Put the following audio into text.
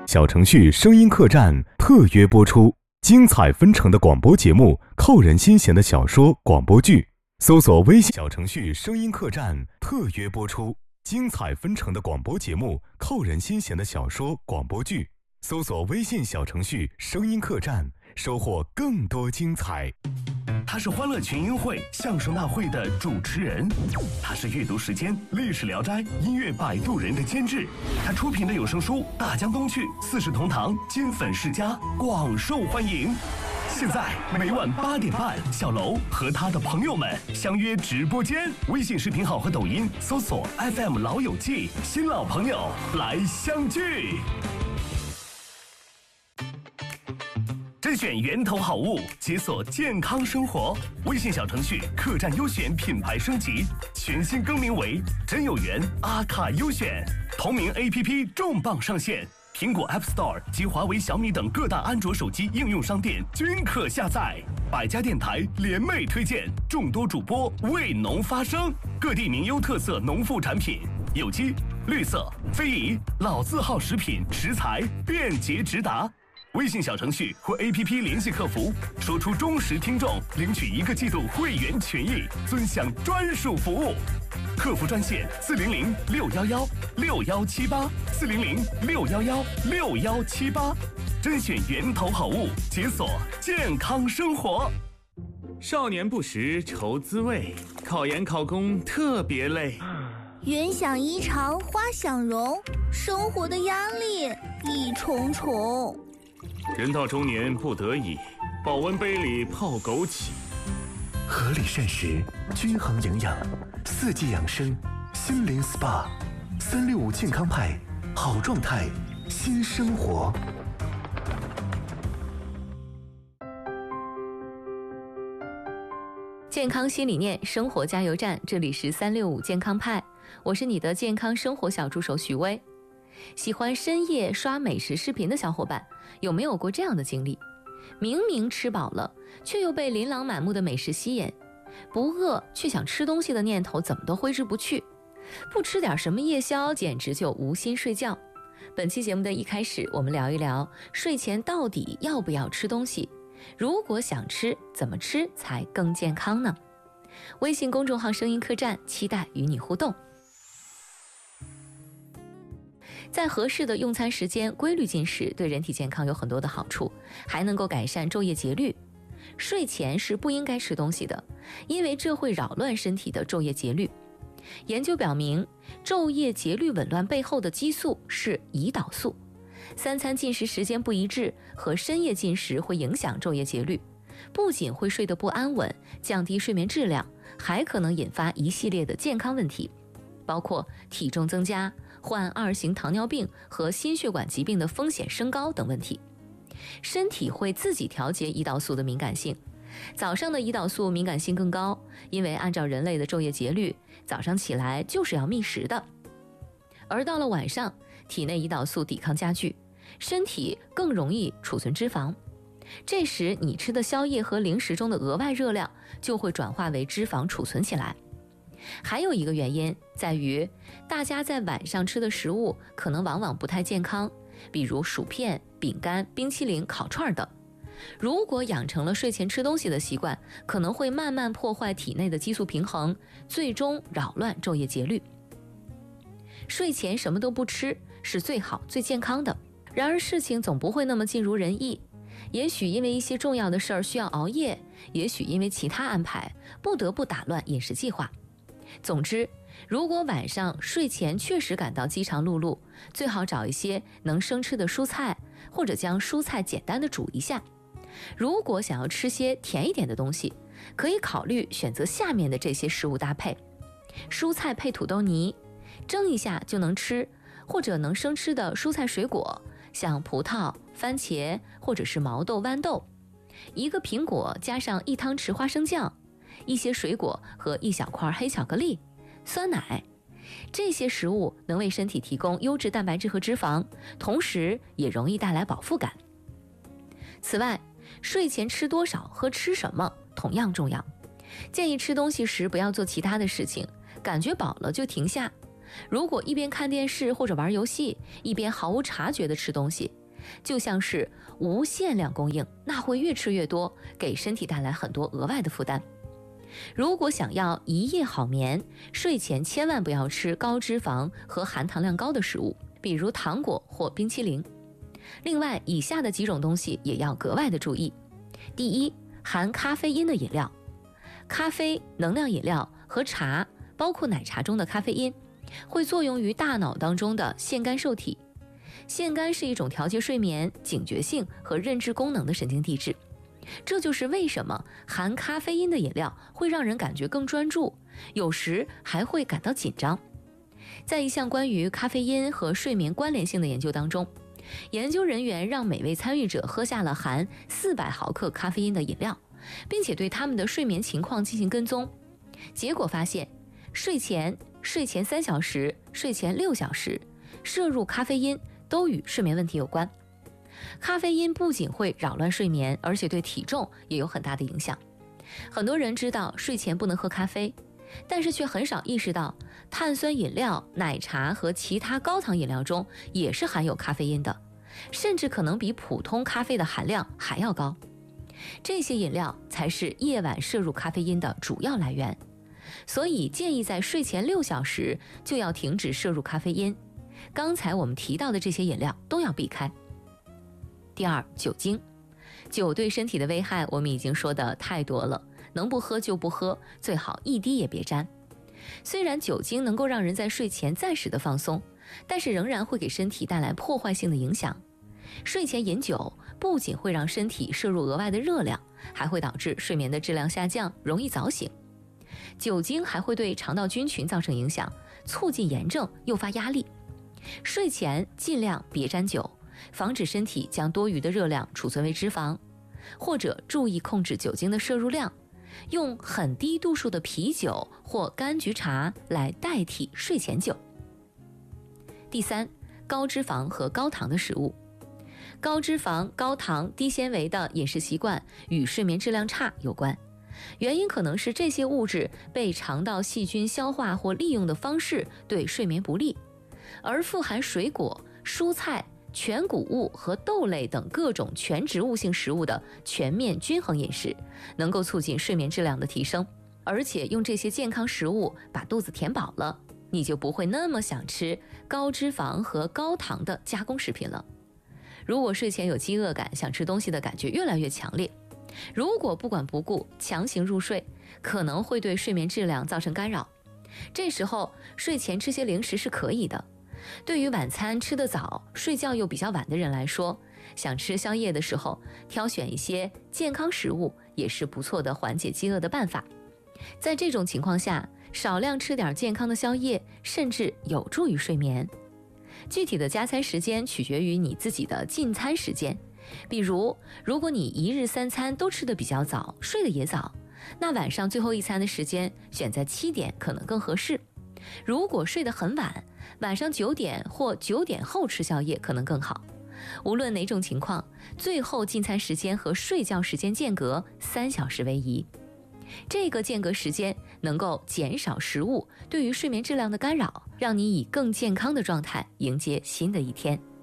小程序声音客栈特约播出，精彩纷呈的广播节目，扣人心弦的小说广播剧。搜索微信小程序声音客栈特约播出，精彩纷呈的广播节目，扣人心弦的小说广播剧。搜索微信小程序声音客栈，收获更多精彩。 他是欢乐群英会相声大会的主持人，他是阅读时间历史聊斋音乐摆渡人的监制，他出品的有声书《大江东去》《四世同堂》金粉世家广受欢迎。现在每晚8点半，小楼和他的朋友们相约直播间，微信视频号和抖音搜索 FM 老友记，新老朋友来相聚。甄选源头好物，解锁健康生活。微信小程序客栈优选品牌升级，全新更名为真有缘阿卡优选。同名 APP 重磅上线，苹果 App Store 及华为、小米等各大安卓手机应用商店均可下载。百家电台联袂推荐，众多主播为农发声，各地名优特色农副产品，有机、绿色、非遗、老字号食品食材便捷直达。微信小程序或 APP 联系客服，说出忠实听众，领取1个季度会员权益，尊享专属服务。客服专线400-611-6178，400-611-6178，甄选源头好物，解锁健康生活。 少年不识愁滋味，考研考公特别累。 云想衣裳花想容，生活的压力一重重。 人到中年不得已，保温杯里泡枸杞。 合理膳食，均衡营养，4季养生，心灵 SPA，365健康派，好状态，新生活。 健康新理念，生活加油站，这里是365健康派，我是你的健康生活小助手许巍。喜欢深夜刷美食视频的小伙伴，有没有过这样的经历？明明吃饱了，却又被琳琅满目的美食吸引，不饿却想吃东西的念头怎么都挥之不去，不吃点什么夜宵，简直就无心睡觉。本期节目的一开始，我们聊一聊睡前到底要不要吃东西，如果想吃，怎么吃才更健康呢？微信公众号声音客栈，期待与你互动。在合适的用餐时间，规律进食对人体健康有很多的好处，还能够改善昼夜节律。睡前是不应该吃东西的，因为这会扰乱身体的昼夜节律。研究表明，昼夜节律紊乱背后的激素是胰岛素。3餐进食时间不一致和深夜进食会影响昼夜节律，不仅会睡得不安稳，降低睡眠质量，还可能引发一系列的健康问题，包括体重增加、患2型糖尿病和心血管疾病的风险升高等问题。身体会自己调节胰岛素的敏感性，早上的胰岛素敏感性更高，因为按照人类的昼夜节律，早上起来就是要觅食的。而到了晚上，体内胰岛素抵抗加剧，身体更容易储存脂肪，这时你吃的宵夜和零食中的额外热量就会转化为脂肪储存起来。还有一个原因在于，大家在晚上吃的食物可能往往不太健康，比如薯片、饼干、冰淇淋、烤串等。如果养成了睡前吃东西的习惯，可能会慢慢破坏体内的激素平衡，最终扰乱昼夜节律。睡前什么都不吃是最好最健康的，然而事情总不会那么尽如人意，也许因为一些重要的事儿需要熬夜，也许因为其他安排不得不打乱饮食计划。总之，如果晚上睡前确实感到饥肠辘辘，最好找一些能生吃的蔬菜，或者将蔬菜简单的煮一下。如果想要吃些甜一点的东西，可以考虑选择下面的这些食物搭配：蔬菜配土豆泥，蒸一下就能吃，或者能生吃的蔬菜水果，像葡萄、番茄或者是毛豆、豌豆，1个苹果加上1汤匙花生酱，一些水果和1小块黑巧克力，酸奶。这些食物能为身体提供优质蛋白质和脂肪，同时也容易带来饱腹感。此外，睡前吃多少和吃什么同样重要。建议吃东西时不要做其他的事情，感觉饱了就停下， 如果一边看电视或者玩游戏，一边毫无察觉地吃东西，就像是无限量供应，那会越吃越多，给身体带来很多额外的负担。如果想要一夜好眠，睡前千万不要吃高脂肪和含糖量高的食物，比如糖果或冰淇淋。另外，以下的几种东西也要格外的注意。第一，含咖啡因的饮料。咖啡、能量饮料和茶，包括奶茶中的咖啡因，会作用于大脑当中的腺苷受体。腺苷是一种调节睡眠、警觉性和认知功能的神经递质。这就是为什么含咖啡因的饮料会让人感觉更专注，有时还会感到紧张。在一项关于咖啡因和睡眠关联性的研究当中，研究人员让每位参与者喝下了含400毫克咖啡因的饮料，并且对他们的睡眠情况进行跟踪。结果发现，睡前3小时、睡前6小时摄入咖啡因都与睡眠问题有关。咖啡因不仅会扰乱睡眠，而且对体重也有很大的影响。很多人知道睡前不能喝咖啡，但是却很少意识到碳酸饮料、奶茶和其他高糖饮料中也是含有咖啡因的，甚至可能比普通咖啡的含量还要高。这些饮料才是夜晚摄入咖啡因的主要来源，所以建议在睡前6小时就要停止摄入咖啡因。刚才我们提到的这些饮料都要避开。第二，酒精。酒对身体的危害我们已经说的太多了，能不喝就不喝，最好一滴也别沾。虽然酒精能够让人在睡前暂时的放松，但是仍然会给身体带来破坏性的影响。睡前饮酒不仅会让身体摄入额外的热量，还会导致睡眠的质量下降，容易早醒。酒精还会对肠道菌群造成影响，促进炎症，诱发压力。睡前尽量别沾酒，防止身体将多余的热量储存为脂肪，或者注意控制酒精的摄入量，用很低度数的啤酒或柑橘茶来代替睡前酒。第三，高脂肪和高糖的食物。高脂肪、高糖、低纤维的饮食习惯与睡眠质量差有关，原因可能是这些物质被肠道细菌消化或利用的方式对睡眠不利，而富含水果、蔬菜、全谷物和豆类等各种全植物性食物的全面均衡饮食，能够促进睡眠质量的提升。而且用这些健康食物把肚子填饱了，你就不会那么想吃高脂肪和高糖的加工食品了。如果睡前有饥饿感，想吃东西的感觉越来越强烈，如果不管不顾强行入睡，可能会对睡眠质量造成干扰。这时候睡前吃些零食是可以的。对于晚餐吃得早、睡觉又比较晚的人来说，想吃宵夜的时候，挑选一些健康食物也是不错的缓解饥饿的办法。在这种情况下，少量吃点健康的宵夜，甚至有助于睡眠。具体的加餐时间取决于你自己的进餐时间，比如，如果你1日3餐都吃得比较早，睡得也早，那晚上最后一餐的时间选在7点可能更合适。如果睡得很晚，晚上9点或9点后吃宵夜可能更好。无论哪种情况，最后进餐时间和睡觉时间间隔3小时为宜。这个间隔时间能够减少食物对于睡眠质量的干扰，让你以更健康的状态迎接新的一天。